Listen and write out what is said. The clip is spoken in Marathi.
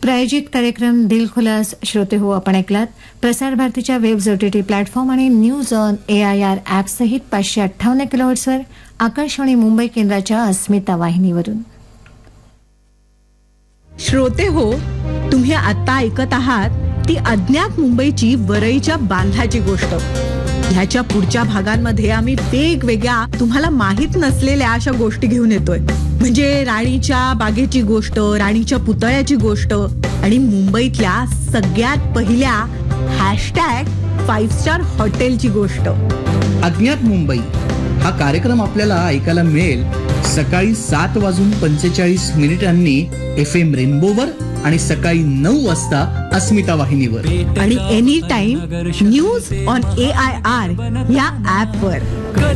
प्रायोजित कार्यक्रम दिल खुलास श्रोते हो आपण ऐकलात. प्रसार भारतीच्या वेब OTT प्लॅटफॉर्म आणि न्यूज ऑन AIR ॲप सहित 558 किलोहर्ट्झवर आकाशवाणी मुंबई केंद्राच्या अस्मिता वाहिनीवरून. श्रोते हो, तुम्ही आता ऐकत आहात ती अज्ञात मुंबईची वरईच्या बांधाची गोष्ट. ह्याच्या पुढच्या भागांमध्ये आम्ही वेगवेगळ्या तुम्हाला माहित नसलेल्या अशा गोष्टी घेऊन येतोय. म्हणजे राणीच्या बागेची गोष्ट, राणीच्या पुतळ्याची गोष्ट आणि मुंबईतल्या सगळ्यात पहिल्या #5 स्टार हॉटेलची गोष्ट. अज्ञात मुंबई हा कार्यक्रम आपल्याला ऐकायला मिळेल सकाळी 7:45 FM रेनबोवर आणि सकाळी 9 वाजता अस्मिता वाहिनीवर आणि any time news on AIR या ॲपवर.